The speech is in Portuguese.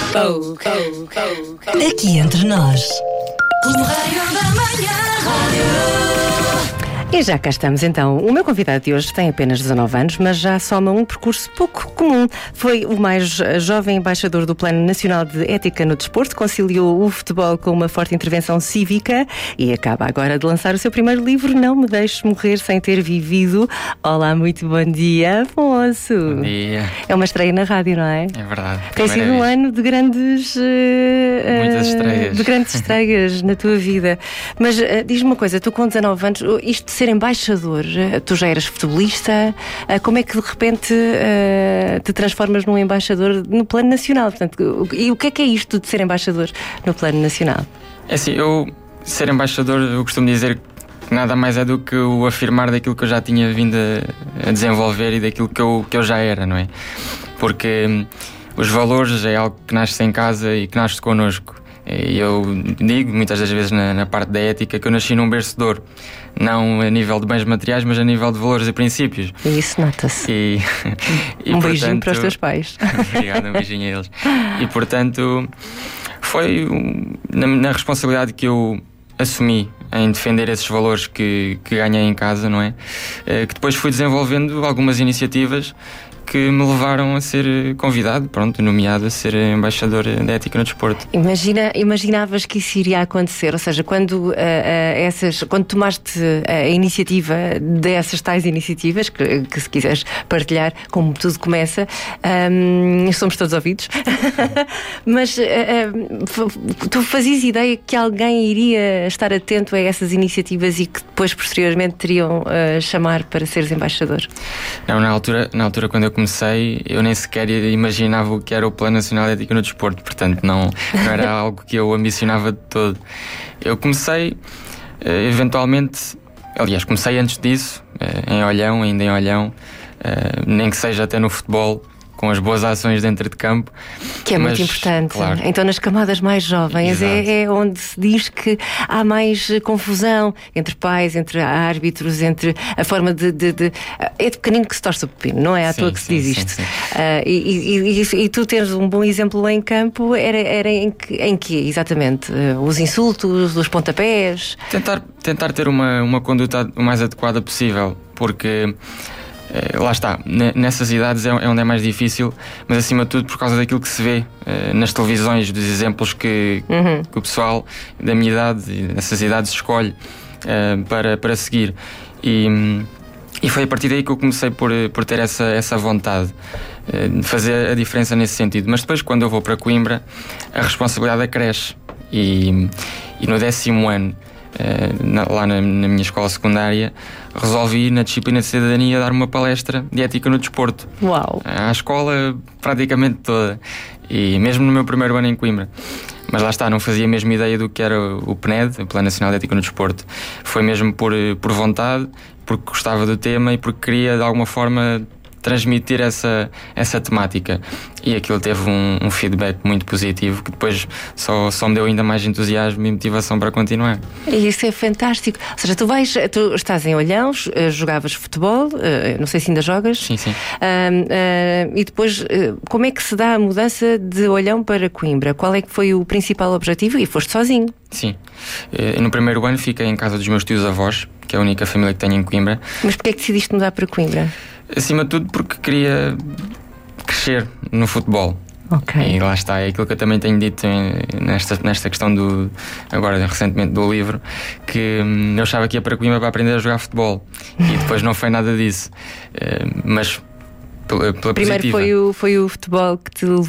Aqui entre nós. E já cá estamos então. O meu convidado de hoje tem apenas 19 anos, mas já soma um percurso pouco comum. Foi o mais jovem embaixador do Plano Nacional de Ética no Desporto, conciliou o futebol com uma forte intervenção cívica e acaba agora de lançar o seu primeiro livro, Não Me Deixes Morrer Sem Ter Vivido. Olá, muito bom dia, Afonso. Bom dia. É uma estreia na rádio, não é? É verdade. Tem sido um ano de grandes... muitas estreias. De grandes estreias na tua vida. Mas diz-me uma coisa, tu com 19 anos, isto de ser embaixador, tu já eras futebolista, como é que de repente te transformas num embaixador no plano nacional? Portanto, e o que é isto de ser embaixador no plano nacional? É assim, ser embaixador, eu costumo dizer que nada mais é do que o afirmar daquilo que eu já tinha vindo a desenvolver e daquilo que eu já era, não é? Porque os valores é algo que nasce em casa e que nasce connosco. E eu digo muitas das vezes na parte da ética que eu nasci num berço de ouro, não a nível de bens materiais, mas a nível de valores e princípios. E isso nota-se. E beijinho para os teus pais. Obrigado, um beijinho a eles. E portanto foi na responsabilidade que eu assumi em defender esses valores que ganhei em casa, não é? Que depois fui desenvolvendo algumas iniciativas que me levaram a ser convidado, nomeado a ser embaixador da ética no desporto. Imaginavas que isso iria acontecer? Ou seja, quando tomaste a iniciativa dessas tais iniciativas, que se quiseres partilhar, como tudo começa, somos todos ouvidos, mas tu fazias ideia que alguém iria estar atento a essas iniciativas e que depois, posteriormente, teriam chamar para seres embaixador? Não, na altura quando eu comecei, eu nem sequer imaginava o que era o Plano Nacional de Ética no Desporto, portanto não era algo que eu ambicionava de todo. Eu comecei, eventualmente, aliás, comecei antes disso, ainda em Olhão, nem que seja até no futebol, com as boas ações dentro de campo. Que é muito importante. Claro. Então, nas camadas mais jovens é onde se diz que há mais confusão entre pais, entre árbitros, entre a forma de... É de pequenino que se torce o pepino, não é à toa que se diz isto. E tu tens um bom exemplo em campo, era em que exatamente? Os insultos, os pontapés? Tentar ter uma conduta o mais adequada possível, porque... lá está, nessas idades é onde é mais difícil, mas acima de tudo por causa daquilo que se vê nas televisões, dos exemplos que o pessoal da minha idade e dessas idades escolhe para seguir. E foi a partir daí que eu comecei por ter essa vontade de fazer a diferença nesse sentido. Mas depois, quando eu vou para Coimbra, a responsabilidade acresce e no 10º ano, lá na minha escola secundária, resolvi na disciplina de cidadania dar uma palestra de ética no desporto. Uau! À escola praticamente toda, e mesmo no meu primeiro ano em Coimbra. Mas lá está, não fazia mesmo ideia do que era o PNED, o Plano Nacional de Ética no Desporto. Foi mesmo por vontade, porque gostava do tema e porque queria de alguma forma transmitir essa temática, e aquilo teve um feedback muito positivo que depois só me deu ainda mais entusiasmo e motivação para continuar. E isso é fantástico. Ou seja, tu estás em Olhão, jogavas futebol, não sei se ainda jogas. Sim. E depois, como é que se dá a mudança de Olhão para Coimbra? Qual é que foi o principal objetivo? E foste sozinho? Sim. No primeiro ano fiquei em casa dos meus tios-avós, que é a única família que tenho em Coimbra. Mas porquê é que decidiste mudar para Coimbra? Acima de tudo porque queria crescer no futebol. Okay. E lá está, é aquilo que eu também tenho dito nesta questão agora recentemente do livro, que eu achava que ia para Coimbra para aprender a jogar futebol e depois não foi nada disso, mas pela primeiro positiva. foi o futebol que te